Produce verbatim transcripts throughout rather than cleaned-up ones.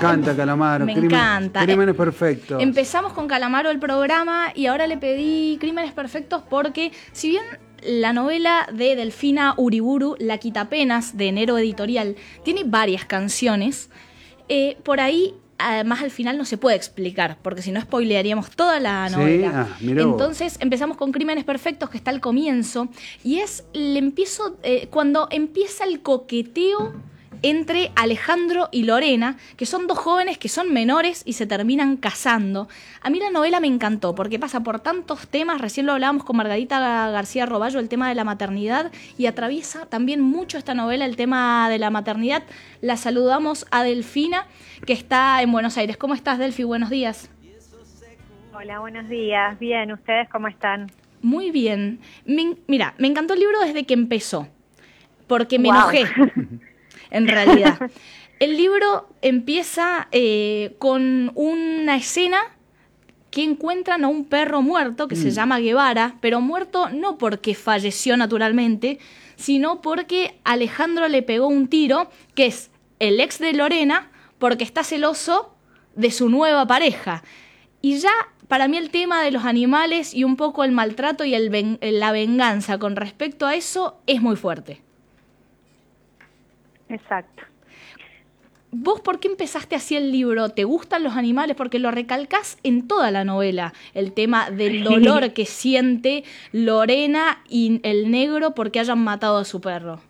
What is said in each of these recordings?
encanta Calamaro. Me Crimen, encanta. Crímenes Perfectos. Empezamos con Calamaro el programa y ahora le pedí Crímenes Perfectos porque, si bien la novela de Delfina Uriburu, La Quitapenas, de Enero Editorial, tiene varias canciones, eh, por ahí, además al final no se puede explicar, porque si no spoilearíamos toda la novela. Sí, ah, mirá vos. Entonces empezamos con Crímenes Perfectos, que está al comienzo, y es, le empiezo, eh, cuando empieza el coqueteo entre Alejandro y Lorena, que son dos jóvenes que son menores y se terminan casando. A mí la novela me encantó porque pasa por tantos temas, recién lo hablábamos con Margarita García Roballo, el tema de la maternidad, y atraviesa también mucho esta novela el tema de la maternidad. La saludamos a Delfina, que está en Buenos Aires. ¿Cómo estás, Delfi? Buenos días. Hola, buenos días. Bien, ¿ustedes cómo están? Muy bien. Me, mira, me encantó el libro desde que empezó, porque me Wow. enojé. En realidad, el libro empieza eh, con una escena que encuentran a un perro muerto que mm. se llama Guevara, pero muerto no porque falleció naturalmente, sino porque Alejandro le pegó un tiro, que es el ex de Lorena, porque está celoso de su nueva pareja. Y ya, para mí, el tema de los animales y un poco el maltrato y el ven- la venganza con respecto a eso es muy fuerte. Exacto. ¿Vos por qué empezaste así el libro? ¿Te gustan los animales? Porque lo recalcás en toda la novela, el tema del dolor que siente Lorena y el negro porque hayan matado a su perro.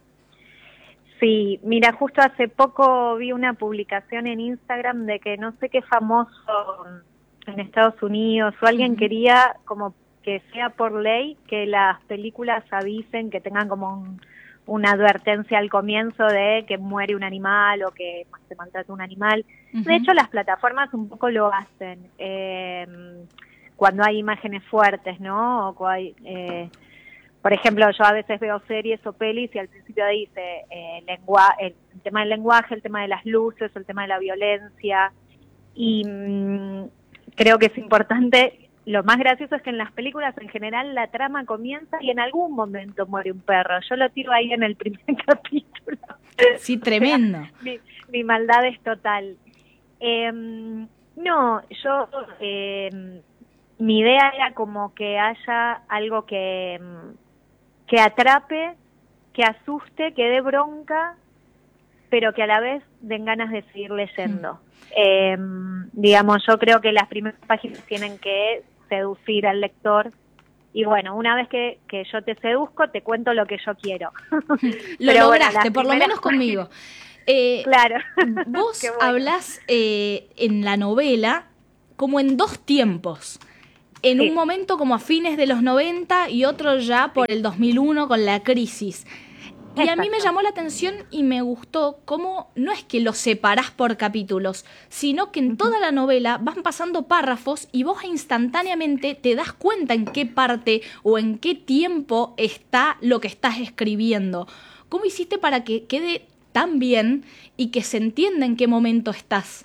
Sí, mira, justo hace poco vi una publicación en Instagram de que no sé qué famoso en Estados Unidos o alguien uh-huh. quería como que sea por ley que las películas avisen, que tengan como un... una advertencia al comienzo de que muere un animal o que se maltrata un animal. Uh-huh. De hecho, las plataformas un poco lo hacen eh, cuando hay imágenes fuertes, ¿no? O hay, eh, por ejemplo, yo a veces veo series o pelis y al principio dice eh, lengua, el, el tema del lenguaje, el tema de las luces, el tema de la violencia. Y mmm, creo que es importante. Lo más gracioso es que en las películas en general la trama comienza y en algún momento muere un perro. Yo lo tiro ahí en el primer capítulo. Sí, tremendo. O sea, mi, mi maldad es total. Eh, no, yo, eh, mi idea era como que haya algo que, que atrape, que asuste, que dé bronca, pero que a la vez den ganas de seguir leyendo. Mm. Eh, digamos, yo creo que las primeras páginas tienen que seducir al lector y bueno, una vez que, que yo te seduzco, te cuento lo que yo quiero. Lo Pero lograste, bueno, por lo menos conmigo. Eh, claro. Vos bueno. hablás eh, en la novela como en dos tiempos. En sí. un momento como a fines de los noventa y otro ya por el dos mil uno con la crisis. Y a mí me llamó la atención y me gustó cómo no es que los separás por capítulos, sino que en toda la novela van pasando párrafos y vos instantáneamente te das cuenta en qué parte o en qué tiempo está lo que estás escribiendo. ¿Cómo hiciste para que quede tan bien y que se entienda en qué momento estás?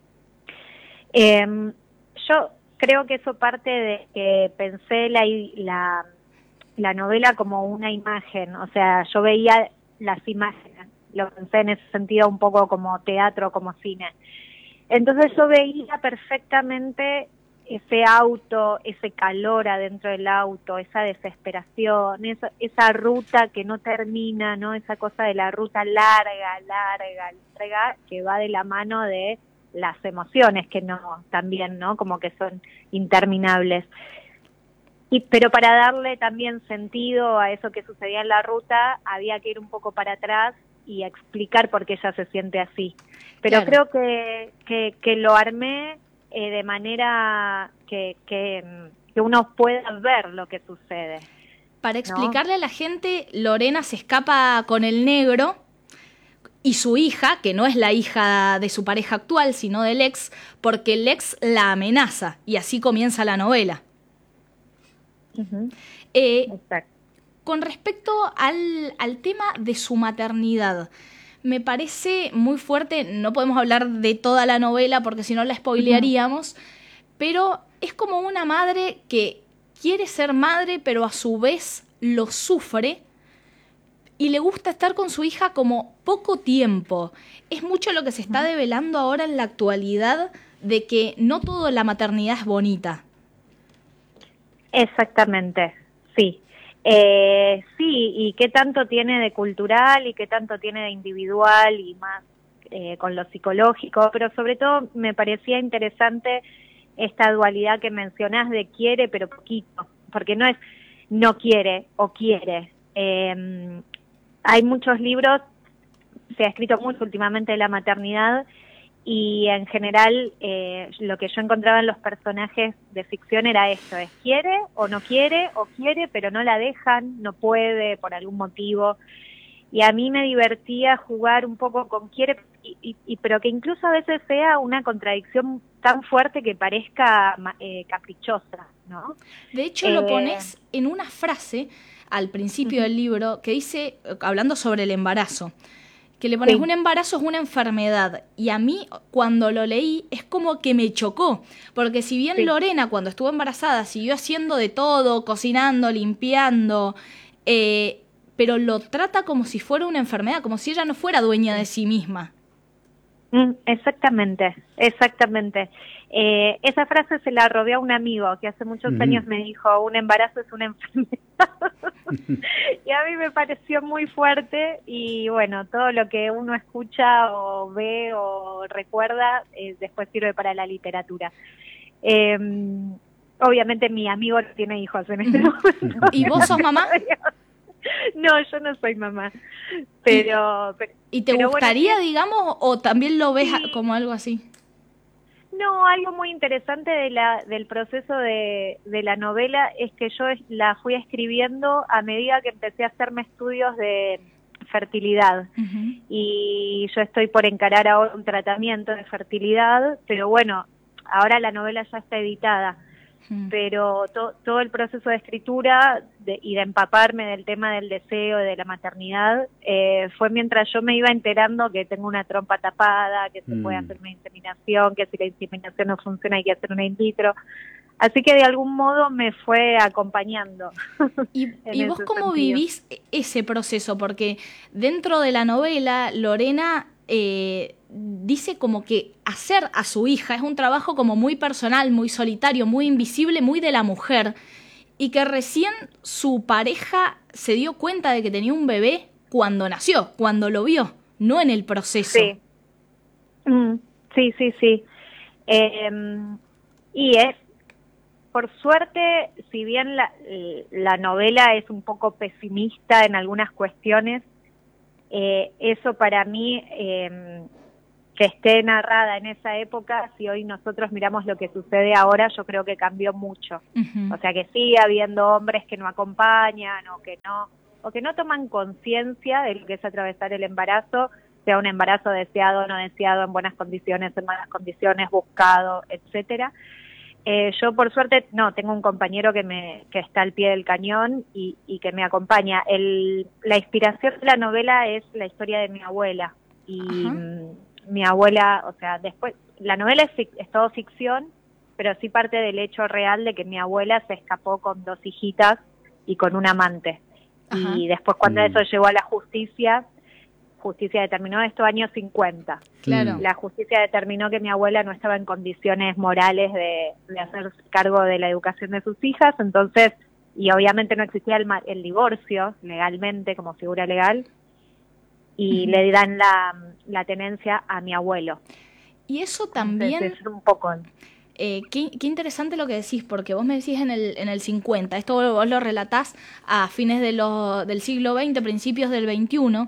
Eh, yo creo que eso parte de que pensé la... la la novela como una imagen, o sea, yo veía las imágenes, lo pensé en ese sentido un poco como teatro, como cine. Entonces yo veía perfectamente ese auto, ese calor adentro del auto, esa desesperación, esa, esa ruta que no termina, ¿no? Esa cosa de la ruta larga, larga, larga, que va de la mano de las emociones, que no, también, ¿no? Como que son interminables. Y, pero para darle también sentido a eso que sucedía en la ruta, había que ir un poco para atrás y explicar por qué ella se siente así. Pero claro. creo que, que, que lo armé eh, de manera que, que, que uno pueda ver lo que sucede. Para explicarle ¿no? a la gente, Lorena se escapa con el negro y su hija, que no es la hija de su pareja actual, sino del ex, porque el ex la amenaza, y así comienza la novela. Uh-huh. Eh, con respecto al, al tema de su maternidad, me parece muy fuerte, no podemos hablar de toda la novela porque si no la spoilearíamos, uh-huh. pero es como una madre que quiere ser madre pero a su vez lo sufre y le gusta estar con su hija como poco tiempo. Es mucho lo que se está develando ahora en la actualidad de que no toda la maternidad es bonita. Exactamente, sí. Eh, sí, y qué tanto tiene de cultural y qué tanto tiene de individual y más eh, con lo psicológico, pero sobre todo me parecía interesante esta dualidad que mencionás de quiere pero poquito, porque no es no quiere o quiere. Eh, hay muchos libros, se ha escrito mucho últimamente de la maternidad, y en general eh, lo que yo encontraba en los personajes de ficción era esto, es quiere o no quiere, o quiere pero no la dejan, no puede por algún motivo. Y a mí me divertía jugar un poco con quiere, y, y, y pero que incluso a veces sea una contradicción tan fuerte que parezca eh, caprichosa, ¿no? De hecho, eh, lo pones en una frase al principio uh-huh. del libro que dice, hablando sobre el embarazo, que le pones sí. un embarazo es una enfermedad, y a mí cuando lo leí es como que me chocó, porque si bien sí. Lorena cuando estuvo embarazada siguió haciendo de todo, cocinando, limpiando, eh, pero lo trata como si fuera una enfermedad, como si ella no fuera dueña de sí misma. Mm, exactamente, exactamente. Eh, esa frase se la robé a un amigo que hace muchos uh-huh. años me dijo, un embarazo es una enfermedad. Y a mí me pareció muy fuerte, y bueno, todo lo que uno escucha o ve o recuerda eh, después sirve para la literatura. Eh, obviamente mi amigo no tiene hijos en este momento. ¿Y vos sos mamá? No, yo no soy mamá, pero... ¿Y, pero, ¿y te pero gustaría, bueno, digamos, o también lo ves sí, como algo así? No, algo muy interesante de la, del proceso de, de la novela es que yo la fui escribiendo a medida que empecé a hacerme estudios de fertilidad. Uh-huh. Y yo estoy por encarar ahora un tratamiento de fertilidad, pero bueno, ahora la novela ya está editada. Pero to, todo el proceso de escritura de, y de empaparme del tema del deseo y de la maternidad eh, fue mientras yo me iba enterando que tengo una trompa tapada, que se mm. puede hacer una inseminación, que si la inseminación no funciona hay que hacer una in vitro. Así que de algún modo me fue acompañando. ¿Y, ¿y vos cómo sentido. vivís ese proceso? Porque dentro de la novela, Lorena eh, dice como que hacer a su hija es un trabajo como muy personal, muy solitario, muy invisible, muy de la mujer, y que recién su pareja se dio cuenta de que tenía un bebé cuando nació, cuando lo vio, no en el proceso. Sí, mm, sí, sí, sí. Eh, y es, por suerte, si bien la, la novela es un poco pesimista en algunas cuestiones, eh, eso para mí... Eh, que esté narrada en esa época, si hoy nosotros miramos lo que sucede ahora, yo creo que cambió mucho. Uh-huh. O sea que sigue habiendo hombres que no acompañan o que no o que no toman conciencia de lo que es atravesar el embarazo, sea un embarazo deseado o no deseado, en buenas condiciones, en malas condiciones, buscado, etcétera. Eh, yo por suerte no, tengo un compañero que me que está al pie del cañón y, y que me acompaña. El, la inspiración de la novela es la historia de mi abuela y uh-huh. mi abuela, o sea, después, la novela es, es todo ficción, pero sí parte del hecho real de que mi abuela se escapó con dos hijitas y con un amante. Ajá. Y después cuando mm. eso llegó a la justicia, justicia determinó esto años cincuenta. Claro. La justicia determinó que mi abuela no estaba en condiciones morales de, de hacerse cargo de la educación de sus hijas, entonces, y obviamente no existía el, el divorcio legalmente como figura legal, y uh-huh. le dan la, la tenencia a mi abuelo. Y eso también... Entonces, es un poco... Eh, qué, qué interesante lo que decís, porque vos me decís en el, en el cincuenta, esto vos lo relatás a fines de lo, del siglo veinte, principios del veintiuno,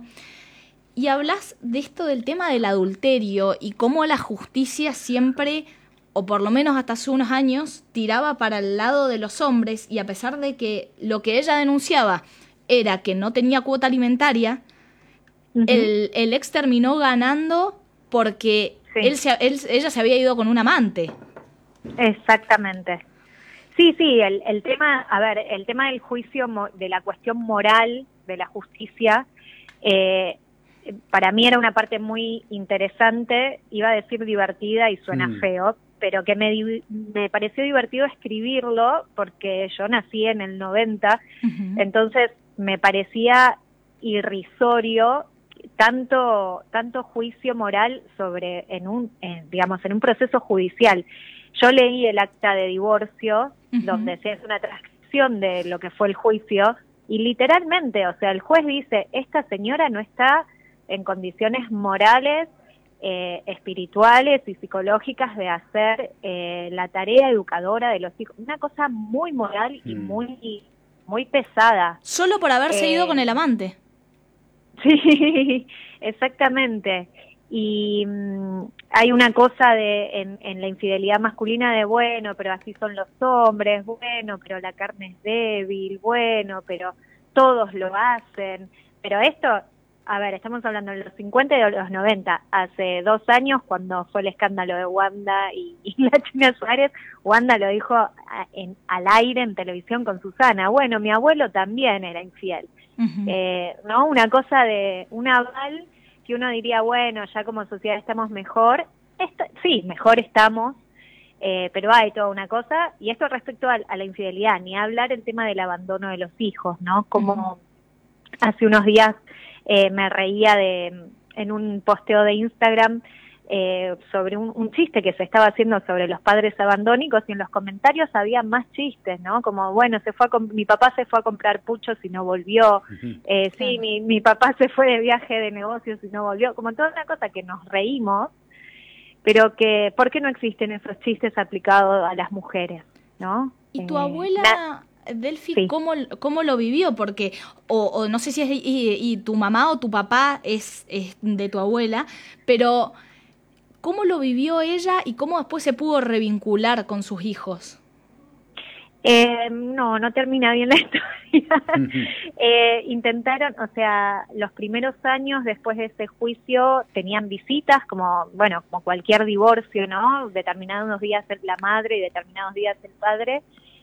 y hablas de esto del tema del adulterio y cómo la justicia siempre, o por lo menos hasta hace unos años, tiraba para el lado de los hombres, y a pesar de que lo que ella denunciaba era que no tenía cuota alimentaria, uh-huh. el, el ex terminó ganando porque sí. él se, él, ella se había ido con un amante. Exactamente. Sí, sí, el, el tema, a ver, el tema del juicio, de la cuestión moral de la justicia, eh, para mí era una parte muy interesante, iba a decir divertida y suena mm. feo, pero que me, me pareció divertido escribirlo porque yo nací en el noventa, uh-huh. entonces me parecía irrisorio tanto tanto juicio moral sobre en un en, digamos en un proceso judicial. Yo leí el acta de divorcio, uh-huh. donde se hace una transcripción de lo que fue el juicio, y literalmente, o sea, el juez dice, esta señora no está en condiciones morales, eh, espirituales y psicológicas de hacer eh, la tarea educadora de los hijos. Una cosa muy moral y muy, muy pesada. Solo por haberse eh, ido con el amante. Sí, exactamente. Y mmm, hay una cosa de en, en la infidelidad masculina de, bueno, pero así son los hombres, bueno, pero la carne es débil, bueno, pero todos lo hacen. Pero esto, a ver, estamos hablando de los cincuenta y de los noventa. Hace dos años, cuando fue el escándalo de Wanda y, y la China Suárez, Wanda lo dijo a, en, al aire en televisión con Susana. Bueno, mi abuelo también era infiel. Uh-huh. eh, ¿no? Una cosa de un aval que uno diría, bueno, ya como sociedad estamos mejor. Esto, sí, mejor estamos, eh, pero hay toda una cosa. Y esto respecto a, a la infidelidad, ni hablar el tema del abandono de los hijos, ¿no? Como uh-huh. hace unos días eh, me reía de en un posteo de Instagram eh, sobre un, un chiste que se estaba haciendo sobre los padres abandónicos, y en los comentarios había más chistes, ¿no? Como, bueno, se fue a mi papá se fue a comprar puchos y no volvió, uh-huh. eh, sí, claro. mi, mi papá se fue de viaje de negocios y no volvió, como toda una cosa que nos reímos, pero que, ¿por qué no existen esos chistes aplicados a las mujeres, no? ¿Y tu eh, abuela... La... Delphi, sí. ¿cómo, ¿cómo lo vivió? Porque, o, o no sé si es y, y tu mamá o tu papá es, es de tu abuela, pero ¿cómo lo vivió ella y cómo después se pudo revincular con sus hijos? Eh, no, no termina bien la historia. eh, intentaron, o sea, los primeros años después de ese juicio tenían visitas, como, bueno, como cualquier divorcio, ¿no? Determinados días la madre y determinados días el padre.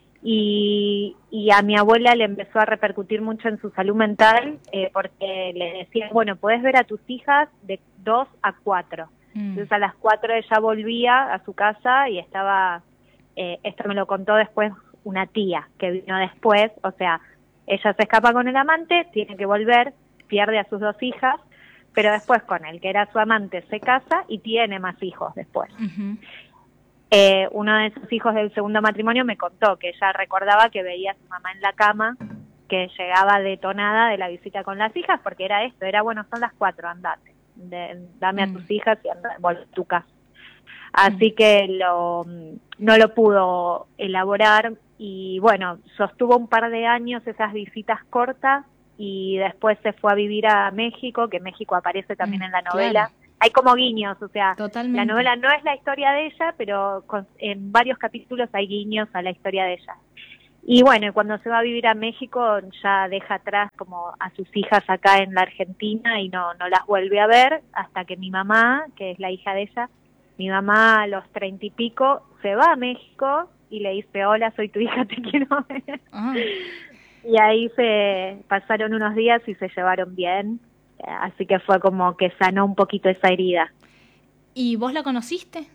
Y, y a mi abuela le empezó a repercutir mucho en su salud mental, eh, porque le decían, bueno, podés ver a tus hijas de dos a cuatro. Mm. Entonces a las cuatro ella volvía a su casa y estaba, eh, esto me lo contó después una tía que vino después, o sea, ella se escapa con el amante, tiene que volver, pierde a sus dos hijas, pero después con el que era su amante se casa y tiene más hijos después. Uh-huh. Eh, uno de sus hijos del segundo matrimonio me contó que ella recordaba que veía a su mamá en la cama, que llegaba detonada de la visita con las hijas, porque era esto, era, bueno, son las cuatro, andate, de, dame mm. a tus hijas y anda, vuelve a tu casa. Así mm. que lo, no lo pudo elaborar y, bueno, sostuvo un par de años esas visitas cortas y después se fue a vivir a México, que México aparece también mm, en la novela. Claro. Hay como guiños, o sea, Totalmente. La novela no es la historia de ella, pero con, en varios capítulos hay guiños a la historia de ella. Y bueno, cuando se va a vivir a México ya deja atrás como a sus hijas acá en la Argentina y no, no las vuelve a ver hasta que mi mamá, que es la hija de ella, mi mamá a los treinta y pico se va a México y le dice, hola, soy tu hija, te quiero ver. Ah. Y ahí se pasaron unos días y se llevaron bien. Así que fue como que sanó un poquito esa herida. ¿Y vos la conociste?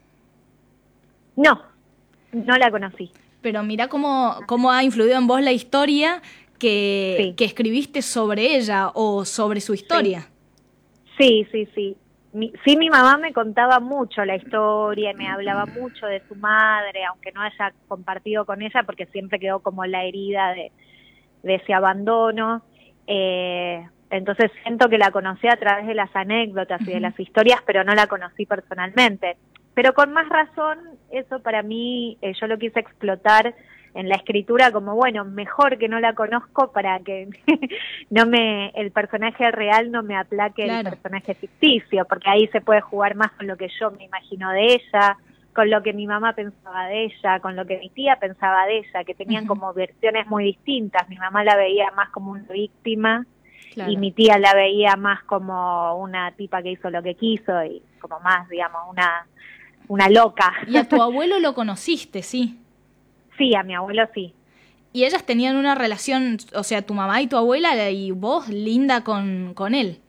No, no la conocí. Pero mirá cómo, cómo ha influido en vos la historia que, sí. que escribiste sobre ella o sobre su historia. Sí, sí, sí. Sí. Mi, sí, mi mamá me contaba mucho la historia, me hablaba mucho de su madre, aunque no haya compartido con ella, porque siempre quedó como la herida de, de ese abandono. Eh... Entonces siento que la conocí a través de las anécdotas y de las historias, pero no la conocí personalmente. Pero con más razón, eso para mí, eh, yo lo quise explotar en la escritura como, bueno, mejor que no la conozco para que no me el personaje real no me aplaque claro. el personaje ficticio, porque ahí se puede jugar más con lo que yo me imagino de ella, con lo que mi mamá pensaba de ella, con lo que mi tía pensaba de ella, que tenían uh-huh. como versiones muy distintas. Mi mamá la veía más como una víctima, claro. y mi tía la veía más como una tipa que hizo lo que quiso y como más, digamos, una una loca. ¿Y a tu abuelo lo conociste, sí? Sí, a mi abuelo sí. ¿Y ellas tenían una relación, o sea, tu mamá y tu abuela y vos, linda con, con él?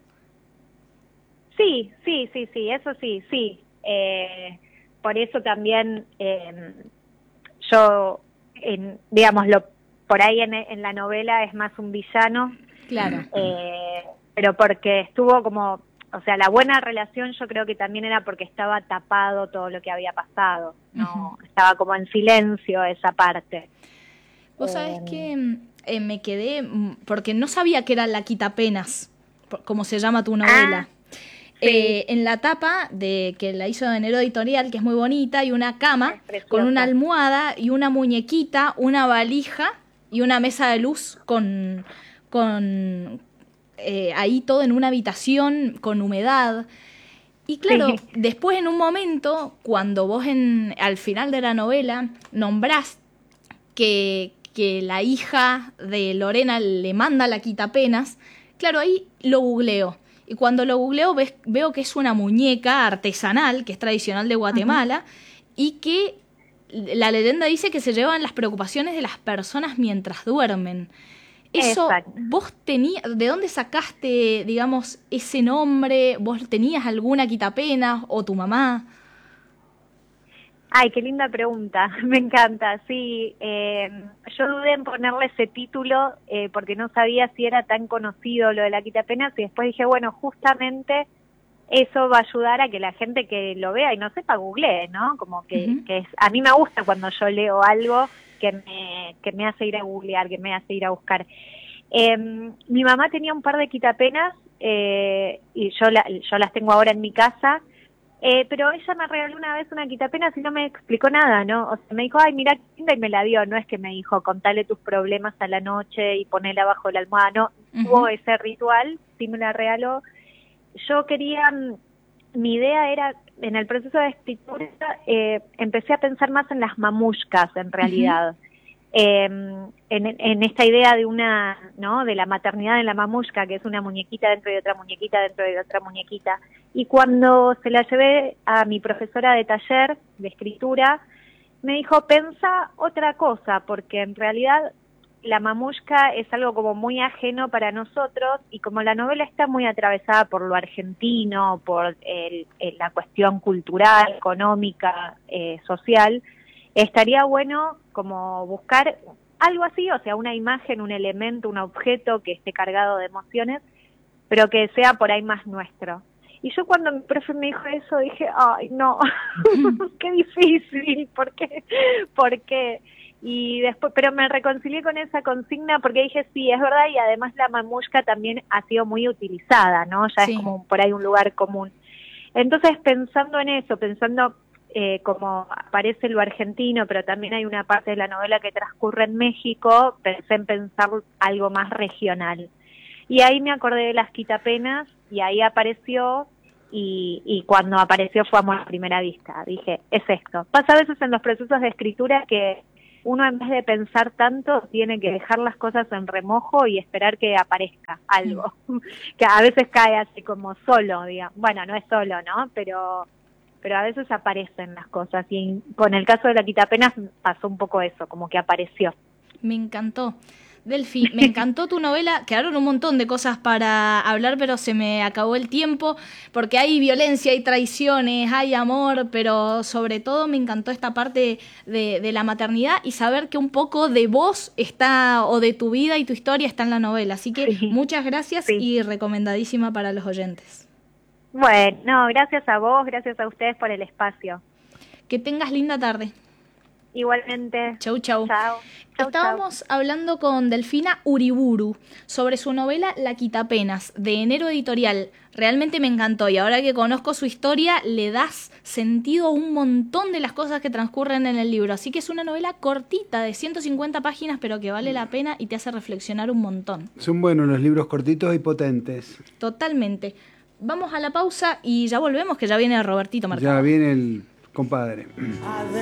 Sí, sí, sí, sí, eso sí, sí. Eh, por eso también eh, yo, en, digamos, lo por ahí en, en la novela es más un villano. Claro. Eh, pero porque estuvo como, o sea, la buena relación yo creo que también era porque estaba tapado todo lo que había pasado, no, uh-huh. Estaba como en silencio esa parte. Vos sabés eh, que eh, me quedé, porque no sabía que era La Quitapenas, como se llama tu novela. Ah. Sí. Eh, en la tapa de que la hizo Enero Editorial, que es muy bonita, hay una cama con una almohada y una muñequita, una valija y una mesa de luz con, con eh, ahí todo en una habitación con humedad. Y claro, sí. Después en un momento, cuando vos en, al final de la novela nombrás que, que la hija de Lorena le manda la quitapenas, claro, ahí lo googleo. Y cuando lo googleo ves, veo que es una muñeca artesanal, que es tradicional de Guatemala, uh-huh. Y que la leyenda dice que se llevan las preocupaciones de las personas mientras duermen. Eso, exacto. ¿Vos tenías, de dónde sacaste, digamos, ese nombre? ¿Vos tenías alguna quitapenas o tu mamá? Ay, qué linda pregunta, me encanta, sí. Eh, yo dudé en ponerle ese título eh, porque no sabía si era tan conocido lo de la quitapenas y después dije, bueno, justamente eso va a ayudar a que la gente que lo vea y no sepa googlee, ¿no? Como que, uh-huh. que es, a mí me gusta cuando yo leo algo que me, que me hace ir a googlear, que me hace ir a buscar. Eh, mi mamá tenía un par de quitapenas eh, y yo, la, yo las tengo ahora en mi casa. Eh, pero ella me regaló una vez una quitapenas y no me explicó nada, ¿no? O sea, me dijo, ay, mira qué linda, y me la dio. No es que me dijo, contale tus problemas a la noche y ponela bajo la almohada, no. Uh-huh. Hubo ese ritual, sí me la regaló. Yo quería, mi idea era, en el proceso de escritura, eh, empecé a pensar más en las mamushkas, en realidad. Uh-huh. Eh, en, en esta idea de una, ¿no? De la maternidad de la mamushka, que es una muñequita dentro de otra muñequita dentro de otra muñequita. Y cuando se la llevé a mi profesora de taller de escritura, me dijo, pensa otra cosa, porque en realidad la mamushka es algo como muy ajeno para nosotros, y como la novela está muy atravesada por lo argentino, por el, el, la cuestión cultural, económica, eh, social, estaría bueno como buscar algo así, o sea, una imagen, un elemento, un objeto que esté cargado de emociones, pero que sea por ahí más nuestro. Y yo cuando mi profe me dijo eso dije, ay, no, qué difícil, ¿por qué? ¿Por qué? Y después, pero me reconcilié con esa consigna porque dije, sí, es verdad, y además la mamushka también ha sido muy utilizada, ¿no? Ya sí. Es como por ahí un lugar común. Entonces, pensando en eso, pensando eh, como aparece lo argentino, pero también hay una parte de la novela que transcurre en México, pensé en pensar algo más regional. Y ahí me acordé de las quitapenas, y ahí apareció, y, y cuando apareció fue amor a primera vista. Dije, es esto. Pasa a veces en los procesos de escritura que uno, en vez de pensar tanto, tiene que dejar las cosas en remojo y esperar que aparezca algo. Mm. Que a veces cae así como solo, digamos. Bueno, no es solo, ¿no? Pero, pero a veces aparecen las cosas. Y con el caso de la quitapenas pasó un poco eso, como que apareció. Me encantó. Delphi, me encantó tu novela. Quedaron un montón de cosas para hablar, pero se me acabó el tiempo, porque hay violencia, hay traiciones, hay amor, pero sobre todo me encantó esta parte de, de la maternidad y saber que un poco de vos está, o de tu vida y tu historia está en la novela. Así que sí, muchas gracias, sí. Y recomendadísima para los oyentes. Bueno, no, gracias a vos, gracias a ustedes por el espacio. Que tengas linda tarde. Igualmente. Chau, chau. Chau. Chau, Estábamos chau. hablando con Delfina Uriburu sobre su novela La Quitapenas, de Enero Editorial. Realmente me encantó, y ahora que conozco su historia, le das sentido a un montón de las cosas que transcurren en el libro. Así que es una novela cortita, de ciento cincuenta páginas, pero que vale la pena y te hace reflexionar un montón. Son buenos los libros cortitos y potentes. Totalmente. Vamos a la pausa y ya volvemos, que ya viene Robertito Mercado. Ya viene el compadre.